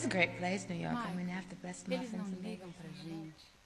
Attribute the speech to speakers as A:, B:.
A: a great place, New York. I mean, they have the best
B: Eles
A: muffins.
B: não ligam pra gente.